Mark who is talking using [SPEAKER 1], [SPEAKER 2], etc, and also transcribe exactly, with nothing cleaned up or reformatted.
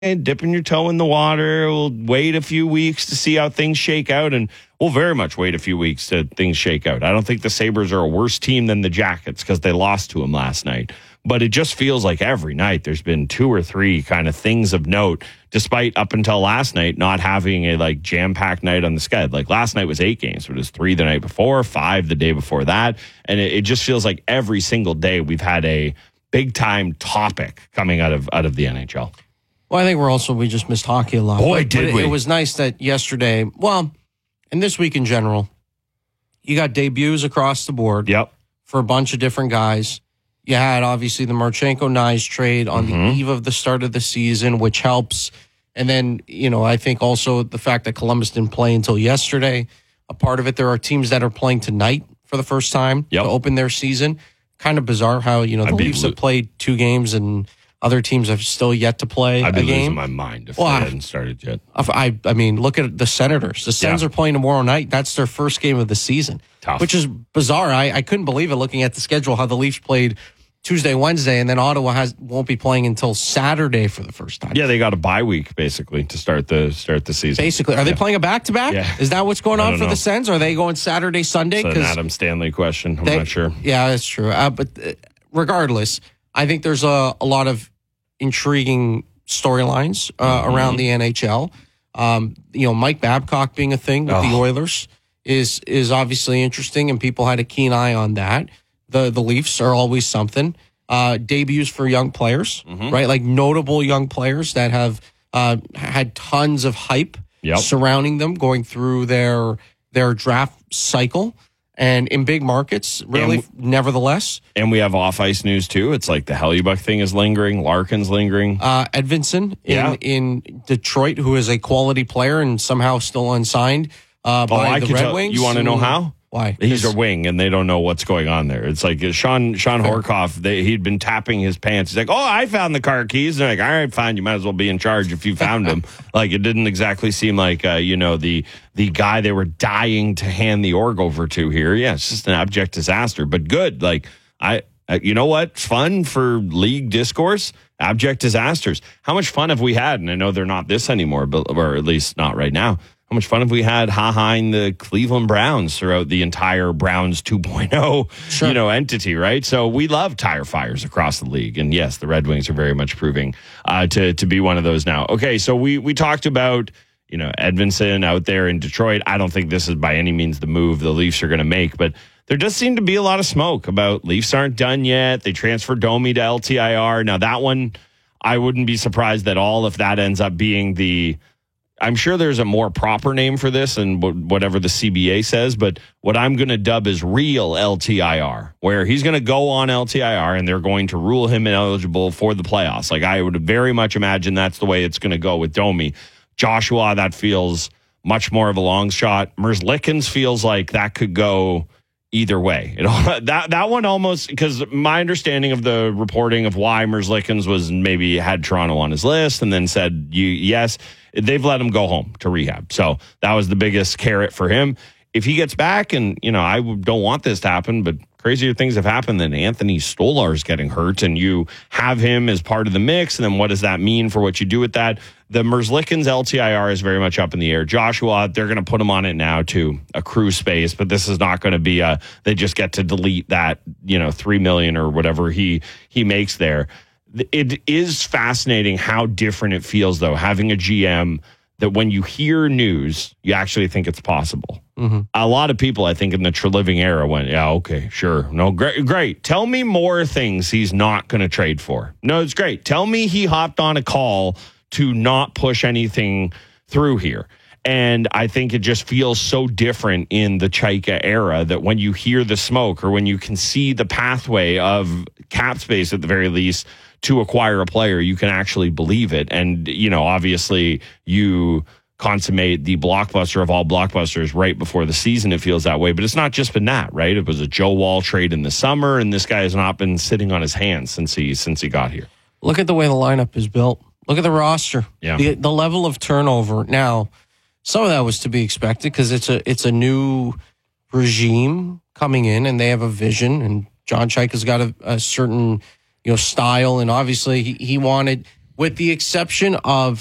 [SPEAKER 1] dipping your toe in the water. We'll wait a few weeks to see how things shake out, and we'll very much wait a few weeks to things shake out. I don't think the Sabres are a worse team than the Jackets because they lost to them last night. But it just feels like every night there's been two or three kind of things of note, despite up until last night not having a like jam-packed night on the schedule. Like last night was eight games, but it was three the night before, five the day before that. And it, it just feels like every single day we've had a big-time topic coming out of out of the N H L.
[SPEAKER 2] Well, I think we're also, we just missed hockey a lot.
[SPEAKER 1] Boy,
[SPEAKER 2] but,
[SPEAKER 1] did
[SPEAKER 2] but
[SPEAKER 1] we.
[SPEAKER 2] It was nice that yesterday, well, and this week in general, you got debuts across the board.
[SPEAKER 1] Yep.
[SPEAKER 2] For a bunch of different guys. You had, obviously, the Marchenko-Nyes trade on
[SPEAKER 1] Mm-hmm.
[SPEAKER 2] the eve of the start of the season, which helps. And then, you know, I think also the fact that Columbus didn't play until yesterday, a part of it, there are teams that are playing tonight for the first time
[SPEAKER 1] Yep.
[SPEAKER 2] to open their season. Kind of bizarre how, you know, the
[SPEAKER 1] I'd be
[SPEAKER 2] Leafs
[SPEAKER 1] lo-
[SPEAKER 2] have played two games and other teams have still yet to play
[SPEAKER 1] I'd
[SPEAKER 2] a
[SPEAKER 1] be
[SPEAKER 2] game.
[SPEAKER 1] losing my mind if
[SPEAKER 2] Well,
[SPEAKER 1] they
[SPEAKER 2] I-
[SPEAKER 1] hadn't started yet.
[SPEAKER 2] I, I mean, look at the Senators. The Sens
[SPEAKER 1] Yeah.
[SPEAKER 2] are playing tomorrow night. That's their first game of the season,
[SPEAKER 1] Tough.
[SPEAKER 2] which is bizarre. I, I couldn't believe it looking at the schedule, how the Leafs played Tuesday, Wednesday, and then Ottawa has won't be playing until Saturday for the first time.
[SPEAKER 1] Yeah, they got a bye week basically to start the start the season.
[SPEAKER 2] Basically, are they
[SPEAKER 1] Yeah.
[SPEAKER 2] playing a back-to-back?
[SPEAKER 1] Yeah.
[SPEAKER 2] Is that what's going
[SPEAKER 1] I
[SPEAKER 2] on
[SPEAKER 1] don't
[SPEAKER 2] for
[SPEAKER 1] know.
[SPEAKER 2] the Sens? Are they going Saturday, Sunday?
[SPEAKER 1] It's an Adam Stanley question. I'm
[SPEAKER 2] they-
[SPEAKER 1] not sure.
[SPEAKER 2] Yeah, that's true. Uh, but uh, regardless, I think there's a, a lot of intriguing storylines uh,
[SPEAKER 1] Mm-hmm.
[SPEAKER 2] around the N H L. Um, you know, Mike Babcock being a thing with the
[SPEAKER 1] Oh.
[SPEAKER 2] Oilers is is obviously interesting, and people had a keen eye on that. The the Leafs are always something. Uh, debuts for young players,
[SPEAKER 1] Mm-hmm.
[SPEAKER 2] right? Like notable young players that have uh, had tons of hype
[SPEAKER 1] Yep.
[SPEAKER 2] surrounding them going through their their draft cycle. And in big markets, really,
[SPEAKER 1] And-
[SPEAKER 2] nevertheless,
[SPEAKER 1] And we have off ice news too. It's like the Hellebuck thing is lingering. Larkin's lingering.
[SPEAKER 2] uh, Edvinson in,
[SPEAKER 1] Yeah.
[SPEAKER 2] in Detroit, who is a quality player and somehow still unsigned uh,
[SPEAKER 1] oh,
[SPEAKER 2] by
[SPEAKER 1] I
[SPEAKER 2] the
[SPEAKER 1] can
[SPEAKER 2] Red
[SPEAKER 1] tell.
[SPEAKER 2] Wings.
[SPEAKER 1] You want to know how?
[SPEAKER 2] Why?
[SPEAKER 1] He's a
[SPEAKER 2] 'Cause-
[SPEAKER 1] wing, and they don't know what's going on there. It's like uh, Sean Sean
[SPEAKER 2] Fair.
[SPEAKER 1] Horkoff. They, he'd been tapping his pants. He's like, "Oh, I found the car keys." And they're like, "All right, fine. You might as well be in charge if you found them." Like it didn't exactly seem like uh, you know the the guy they were dying to hand the org over to here. Yeah, it's just an abject disaster, but good. Like I, uh, you know what? It's fun for league discourse. Abject disasters. How much fun have we had? And I know they're not this anymore, but or at least not right now. How much fun have we had ha-haing the Cleveland Browns throughout the entire Browns two point oh
[SPEAKER 2] Sure.
[SPEAKER 1] you know, entity, right? So we love tire fires across the league. And yes, the Red Wings are very much proving uh, to, to be one of those now. Okay, so we, we talked about, you know, Edvinson out there in Detroit. I don't think this is by any means the move the Leafs are going to make, but there does seem to be a lot of smoke about Leafs aren't done yet. They transferred Domi to L T I R. Now that one, I wouldn't be surprised at all if that ends up being the... I'm sure there's a more proper name for this and whatever the C B A says, but what I'm going to dub is real L T I R, where he's going to go on L T I R and they're going to rule him ineligible for the playoffs. Like I would very much imagine that's the way it's going to go with Domi. Joshua, that feels much more of a long shot. Merzlikins feels like that could go either way. It, that that one almost, because my understanding of the reporting of why Merzlikins was maybe had Toronto on his list and then said you yes, they've let him go home to rehab. So that was the biggest carrot for him. If he gets back, and you know, I don't want this to happen, but crazier things have happened than Anthony Stolar's getting hurt, and you have him as part of the mix. And then what does that mean for what you do with that? The Merzlikins L T I R is very much up in the air. Joshua, they're going to put him on it now to accrue space, but this is not going to be a, they just get to delete that, you know, three million or whatever he, he makes there. It is fascinating how different it feels though, having a G M that when you hear news, you actually think it's possible. Mm-hmm. A lot of people, I think, in the Treliving era went, yeah, okay, sure. No, great, great. Tell me more things he's not going to trade for. No, it's great. Tell me he hopped on a call to not push anything through here. And I think it just feels so different in the Chaika era that when you hear the smoke or when you can see the pathway of cap space at the very least to acquire a player, you can actually believe it. And, you know, obviously you consummate the blockbuster of all blockbusters right before the season. It feels that way, but it's not just been that, right? It was a Joe Wall trade in the summer, and this guy has not been sitting on his hands since he since he got here.
[SPEAKER 2] Look at the way the lineup is built. Look at the roster.
[SPEAKER 1] Yeah.
[SPEAKER 2] The, the level of turnover. Now, some of that was to be expected because it's a it's a new regime coming in, and they have a vision. And John Chaika's got a, a certain you know style, and obviously he, he wanted with the exception of